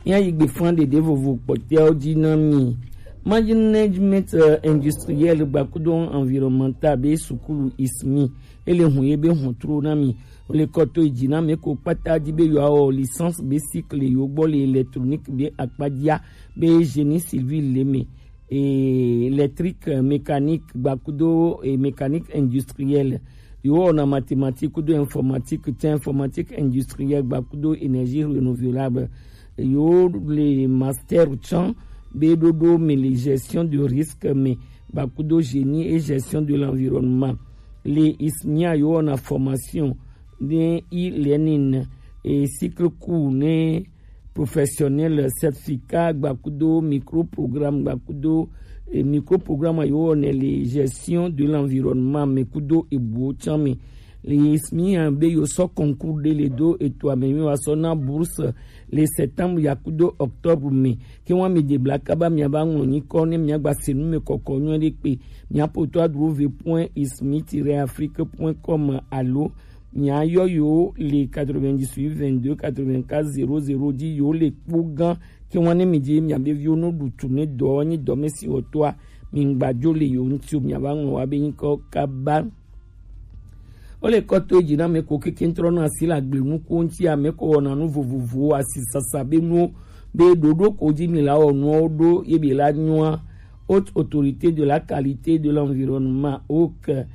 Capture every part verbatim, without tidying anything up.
ya igbe fan de devovo potel dinami management uh, industriel gbakudo environnemental be sukulu ismi ele hunye be huntro nami le koto ijina me ko pata di be yo licence be cycle yo bol électronique be akpadia be génie civil leme et électrique mécanique gbakudo et mécanique industrielle yo na mathématique de informatique tiens informatique industrielle gbakudo énergie renouvelable yo les master champ bédodo mais les gestion de risque mais bakudo génie et gestion de l'environnement les ismia yo na formation de e-learning et cycle court ne professionnel certificat bakudo micro programme bakudo et micro programme yo na les gestion de l'environnement mais kudo et beau chami les ismia be yo so concours de ledo et toi même yo sona bourse les septembre yakudo octobre mai ki wan me de blakaba mi aba ngoni kone mi agba senu me kokonyo de pe mi apoto adrouve point ismi tiret afrique point com allo mi ayo yo le quatre-vingt-dix-huit vingt-deux quatre-vingt-quatre zéro zéro dix yo le pougan ki wan me di mi abe vio no du tourner do ni do me si otwa mi ngbajo le yo nti mi aba ngwa abe yin ko kaba ole koto ejina me ko kekentro na sila gbemu ko nti a me ko na no vovovo asisasa be no be dodo ko ji mi la onu odo ye be la nwa haute autorité de la qualité de l'environnement au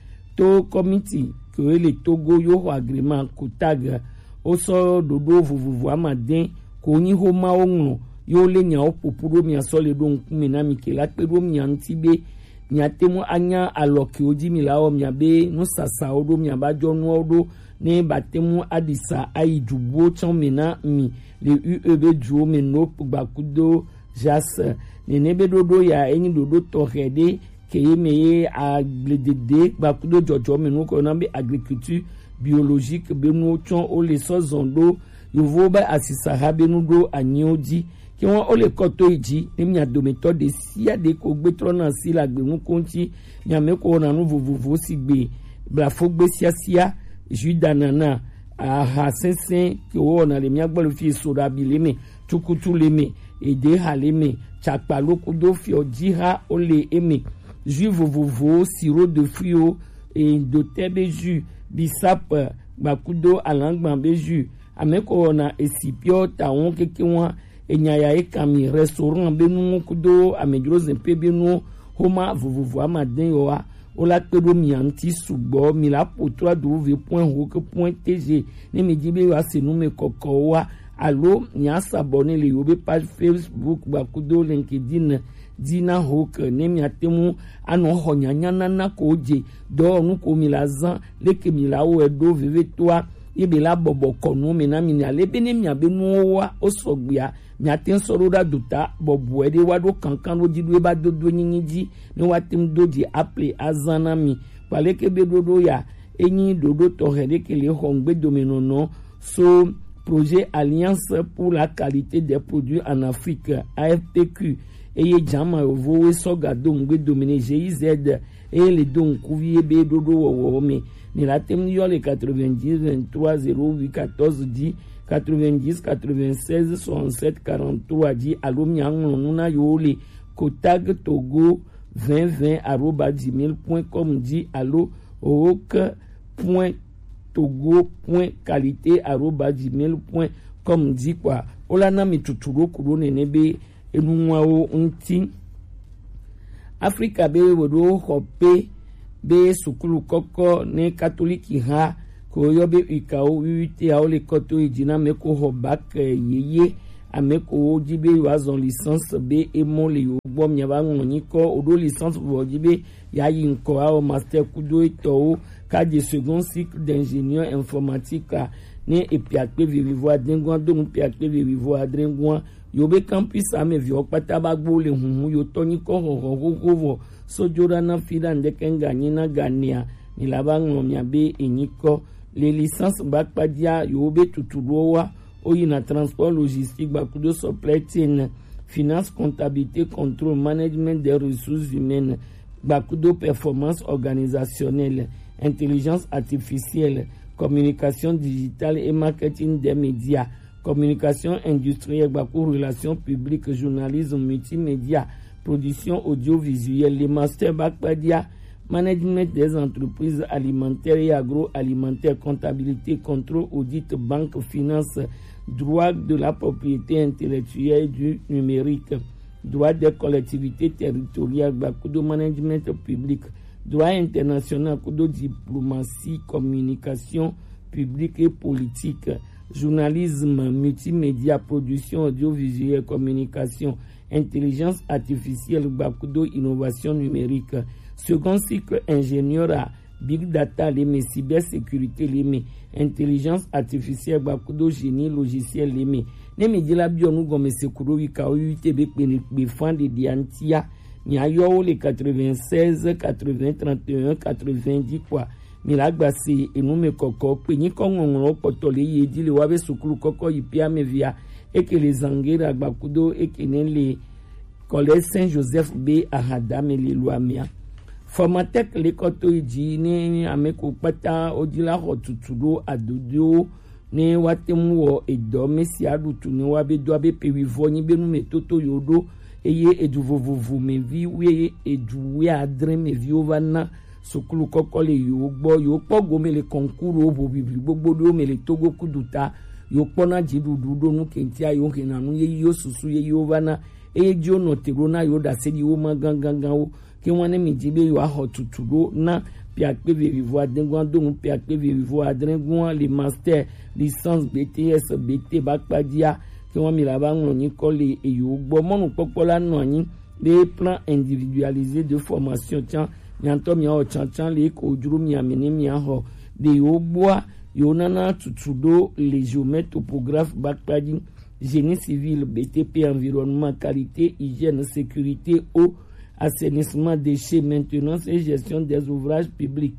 to committee que le Togo yo agreement ko tag o so dodo vovovo amaden ko ni ho ma onwo yo le nya opopuro mi asole don mi na mi ke la pe ro mi anti be nyatemu anya aloki oji milao miabe no sasa odo miabajo no odo ne batemu adisa aijubo chomena mi le U E B juo meno bakudo jas ne nebe dodo ya eni dodo torede keyemeye agledede bakudo jojo meno ko na be agriculture biologique be no chon o le so zondo yovo ba asisa habe no do anyoji ki won o le koto iji ni mi adometo de sia de ko gbetro na si la gbemu konti nya me ko na nu vovovo si gbe bra fo gbe sia sia judanana a ha sensen ki wo na le mi agbolo fi soda bileme tukutu leme ede haleme chakpa lokudo fi ojiha o le eme jus vovovo sirop de fruits et de thé de jus bisap bakudo alangban be jus ameko na esipio ta won keke won enyaya ekami restaurant benu kudo amejuro zempe benu homa vovovo amaden yo a ola pedo mi anti sugbo mi la potro adouve point hook point tg ni mi jibe wa senu me kokko wa allo nya sabone le yobe page Facebook bakudo LinkedIn dina hook ni mi atemu ano honyanya nana ko je do nu ko mi la zan leke mi la o edo vive toi ibe la bobo konu me na mi na le bene mi abenu wa osogbia mi aten soro da duta bobo ede wado kankan lo jidwe ba dodo nyinji ni watem doji appelé azana mi pale ke be dodo ya enyi dodo to hede ke le hongbe dominono so projet alliance pour la qualité des produits en Afrique A F P Q eye jama ovo so gado ngbe domine G I Z et les dons couvier be dodo wo me ni la tem yo le quatre-vingt-dix vingt-trois zéro huit quatorze dix quatre-vingt-dix quatre-vingt-seize soixante-sept quarante-trois dit allo miango nuna yole kotag togo vingt vingt arobase gmail point com dit allo ok point togo point qualité arobase gmail point com dit quoi olana mituturo kuro nenebe enunwa o nti Africa be wodo hope be sukulu koko ne katoliki ha ko yobe ikao uite a ole koto ijina meko hobak yeye ameko ojibe wazon licence be emo le ogbo myaba ngoni ko odo licence bo ojibe ya yinko a master kudo ito ka de second cycle d'ingénieur informatique ne epiakpe vivo adengwa do epiakpe vivo adengwa yobe campus ame vio patabagbo le hunhu yo toni ko ho ho ho sojora na fida ndekenga nyina gania ni labango miabe enyiko les licences bakpadia yobe tuturowa oyina transport logistique bakudo supply chain finance comptabilité contrôle management des ressources humaines bakudo performance organisationnelle intelligence artificielle communication digitale et marketing des médias communication industrielle, relations publiques, journalisme multimédia, production audiovisuelle, les masters Bakpadia, management des entreprises alimentaires et agroalimentaires, comptabilité, contrôle, audit, banque, finance, droit de la propriété intellectuelle du numérique, droit des collectivités territoriales, Bakudo management public, droit international, Kudo diplomatie, communication publique et politique, journalisme, multimédia, production audiovisuelle, communication, intelligence artificielle, Bakudo innovation numérique, second cycle ingénieur à big data, les cybersécurité, les intelligence artificielle, Bakudo génie logiciel, les ne me dila bio nous gomme sekuro wi ka o utb pe fan de diantia ni ayo le quatre-vingt-seize quatre-vingts trente et un quatre-vingt-dix quoi mi la gba se enu me koko pe ni ko ngoro poto le ye di le wa be sukuru koko ipia me via et que les angera Bakudo et que les collège Saint-Joseph B ahada me le loamia formatek le koto idi ni ameko pata odila hotutudo adodo ne watemu wo edo mesi adutu ne wabe do abe pewivo ni benu metoto yodo eye eduvovovo mevi we eduwe adre mevi ovana sokulu kokole yo gbo yo pogo mele konkuru obo bibli gbogbo do mele togo kuduta yo pona jidudu do nu kentia yo kenanu ye yo susu ye ovana eye jo no terona yo da sedi wo magangangan o ke wane mi jibe yo ahotutudo na piakpe vivo adengwan donc piakpe vivo adengwan les master licence B T S B T Bakpadia que on mi la ba ngoni kole e yo gbo monu popola no yin les plans individualisés de formation tian nyanto mi o chan chan le ko juru mi amene mi ho de yo boa yo nana tutudo les géomètres topographes Bakpadi génie civil B T P environnement qualité hygiène sécurité eau assainissement, déchets, maintenance et gestion des ouvrages publics,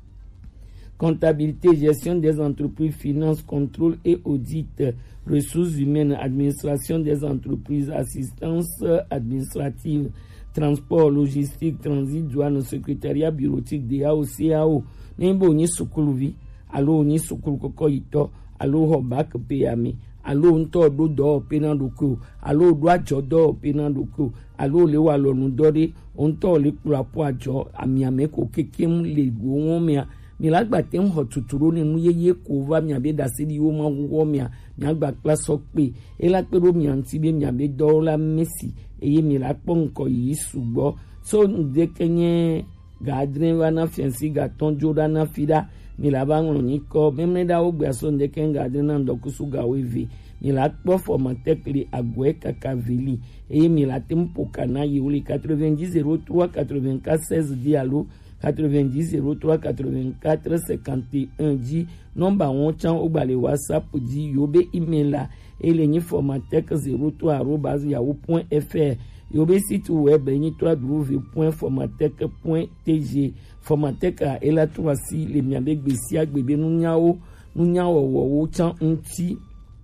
comptabilité, gestion des entreprises, finances, contrôle et audit, ressources humaines, administration des entreprises, assistance administrative, transport, logistique, transit, douane, secrétariat bureautique, D A O, C A O, Nimbo ni sukuluvi, alo ni sukulu koko ito, alo hobak peyame. Alo nto do do penandoko alo do ajo do penandoko alo le wa lonu dore onto le kurapo ajo ami ameko kekem le go won mia mi lagba tem ho tuturo ninu yeye ko va mi abe da se di wo ma wo mi mi agba class so pe e la pe ro mi anti be mi abe do la mesi eye mi la po nko yi sugbo so de kenye gadrin wa na fiansi ga tonjo da na fida mi la ba ngron ni ko memne da o gba so de ken gadrin na ndokusu ga wevi mi la po formatek li agwe kakaveli e mi la tempo kana yuli quatre-vingt-dix zéro trois quatre-vingt-quatre seize dialo quatre-vingt-dix zéro trois quatre-vingt-quatre cinquante et un di nomba on chan o gba le WhatsApp di yobe email la e le ni formatek zéro trois arobase yahoo point f r yobe site web ni w w w point formatek point t g formatek a ela to si le mi abe gbesi agbebe nu nyao nu nyao wo chan nti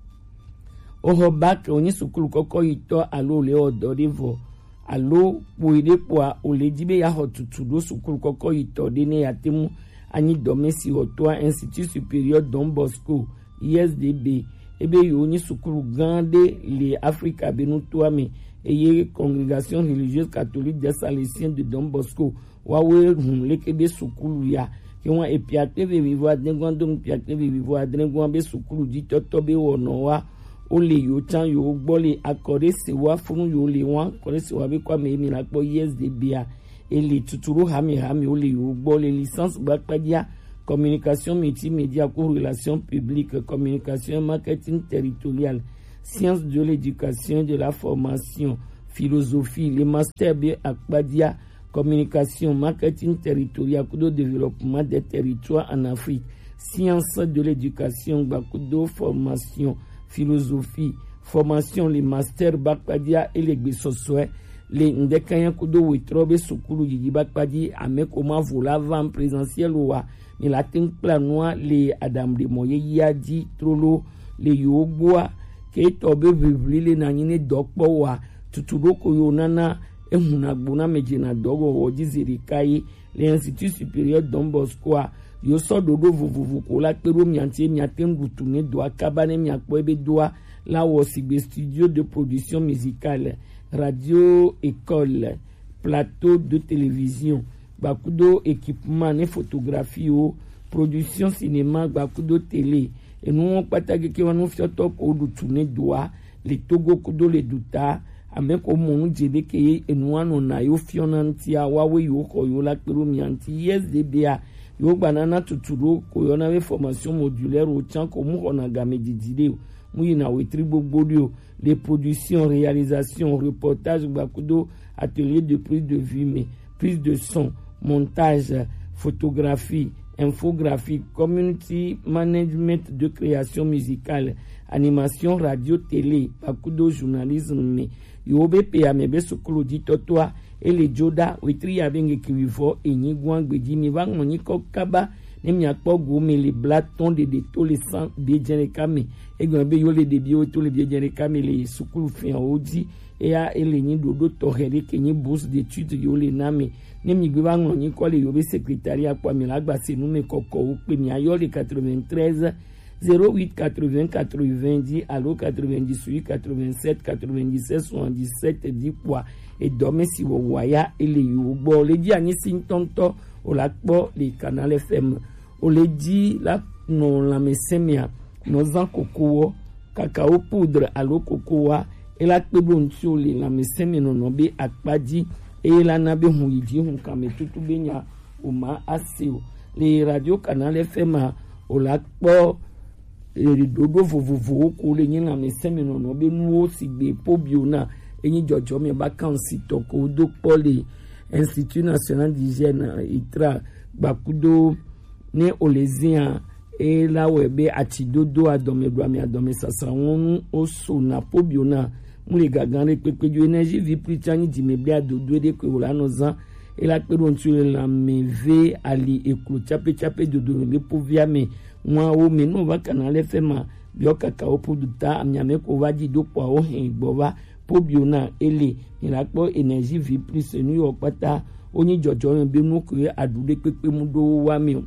oho bak oni sukulu koko ito alo le odorivo alo poide poa ole dibe ya hotutudo sukulu koko ito de ne yatemu ani domesi otoa Institut Supérieur Don Bosco I S D B ebe yo ni sukulu grande le Africa benutoa me eye congrégation religieuse catholique des Salesiens de Don Bosco wawe hun lekebe sukulu ya ki won epiate ve vivo adengwan don piate ve vivo adengwan be sukulu di totobe wono wa o le yo chan yo gbo le akore se wa fun yo le wan akore se wa be kwa me mi la gbo I S D B a e le tuturu hami hami o le yo gbo le licence Bakpadia communication multimédia relations publiques communication marketing territorial sciences de l'éducation de la formation philosophie les master B Bakpadia communication marketing territorial kudo développement des territoires en Afrique sciences de l'éducation Bakudo formation philosophie, formation, les masters Bakpadia et les Gbesoswe, les Ndekanya Kudo Witrobe Sukulu Yigi Bakpadi, Amekoma Volavan présentiel Oua, mais la Tinklanoa, les Adam de Moye Yadi, Trolo, les Yogoa, Keitobe Vivli, les Nanine Dokboa, Tutudoko Yonana, et Munabuna Medjena Dogo, Odizirikai, les Instituts Supérieurs Don Bosco, yo so dodo vuvuvu ko la pero mi antie mi atem gutune do akabane mi akpo ebe doa là aussi des studios de production musicale, radio école, plateau de télévision, bakudo équipement et photographie, production cinéma, bakudo télé. Et nous on partage que nous faisons top au tourner doigt, les togo kudo les douta, avec au monde jebe que et nous on a yo fionantia, wawe yo koyo la perumianti, yes D B A. Yo banana tuturo ko yo na formation modulaire au champ comme on a gamé d'idée mu na wetri bobodio les productions réalisation reportage bakudo atelier de prise de vue mais prise de son montage photographie infographie community management de création musicale animation radio télé bakudo journalisme mais yo be pe amebe sokolo di totwa et les joda wetri abenge kivivo enyi gwangbeji mi ba ngoni ko kaba ne mi akpo go me les blatons de de tous les sang bien jere kame e gbe yo le de bio tous les bien jere kame les sukulu fin odi e a ele ni dodo torere ke ni bourse d'études yo le name ne mi gbe ba ngoni ko le yo be secrétariat kwa mi la gba se nu me koko o pe mi ayo le quatre-vingt-treize zéro huit quatre-vingts quatre-vingt-dix allo quatre-vingt-dix-huit quatre-vingt-sept quatre-vingt-dix-sept soixante-dix-sept dix poids et dormez si vous voyez et les yobo les dit ani sin tonto o la po les canal F M o les dit la non la mesemia nos en coco cacao poudre allo cocoa et la pebon sur les la mesemia non nobe akpadi et la nabe huidi hun kame tutu benya o ma aseo les radio canal F M o la po les dodo vovovo ko le yin la mesemia non nobe nuo sigbe pobiona enyi jojo me vacancy toko do poli Institut National d'Hygiène itra bakudo ne olezia e la webe atidodo adome do ami adome sasa wonu oso na pobiona mule gagan repepe du énergie vie pritani di mebe adodo de ko la nozan e la peron tu la meve ali eklo chape chape dodo le povia me moi o me no va canal F M bio kakao produta amyame ko va di do po o hen gbova pobiona ele ni la po énergie vie plus nu opata oni jojo be nu ko adude pepe mu do wa mi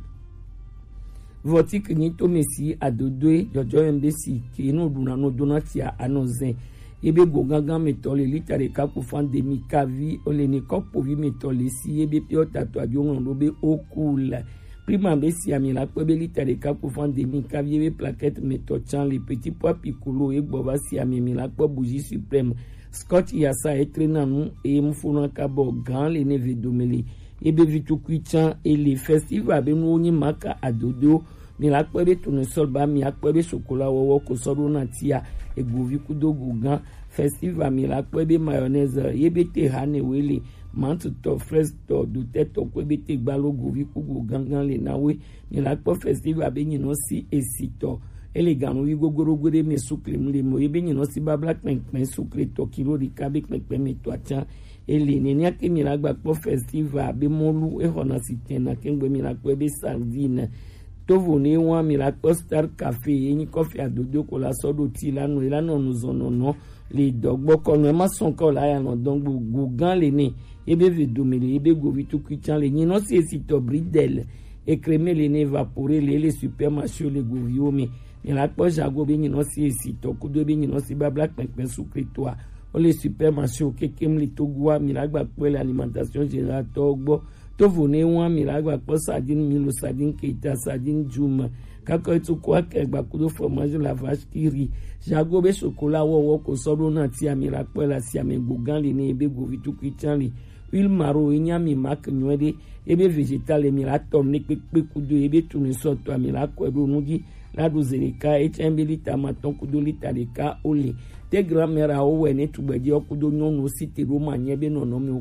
votik ni to mesi adodo jojo mbe si ke no duna no donatia anozen ebe go gangan metole litare ka ko fan de mi kavi ole ni ko po vi metole si ebe pio tato adio ngondo be okul prima be si ami la po be litare ka ko fan de mi kavi ebe plaquette metochan les petits pois piccolo e gbo va si ami mi la po bougie suprême Scott yasa etrena nu e mfuna kabo grand le neve domeli ebe vitu kwichan e le festival be nu oni maka adodo mi la po be tunu solba mi akpo be chocolat wowo ko sodo na tia e govi kudo gugan festival mi la po be mayonnaise yebe te hane wele mantu to fresh to du teto ko be te gbalo govi kugo gangan le nawe mi la po festival be nyino si esito ele ganu wi gogoro gode me sukle mle mo yebe nyino si babla kpenkpen sukle to kilo ri kabe kpenkpen me to acha ele neni ake mi la gba po festival be molu e hona sitena kengbe mi la po be sardine tovo ne wa mi la po star café yin coffee adodo ko la sodo ti lanu ilana nu zonono le dogbo ko no ma son ko la ya no dongbo gugan le ni ebe ve domele ebe go vitu kwichan le nyino si esito bridel e creme le ne vaporer le le supermarché le goviomi ni la po jago be nyino si esito kudo be nyino si babla pempen sucre toi o le supermarché o kekem le togwa mi la gba po l'alimentation générale togbo to vone wa mi la gba po sardine milo sardine keita sardine juma kako tu kwa ke gba kudo fromage la vache qui rit jago be chocolat wo wo ko sodo na ti ami la po la si ami gugan le ne ebe go vitu kwichan le huile maro enya mi mak nywede ebe vegetale mi la tonne pepe kudo ebe tuni soto ami la ko do nugi la dozereka echembeli tamaton kudo litareka ole te grand-mère a owe ne tugbeji okudo nyono site roma nyebe no no mi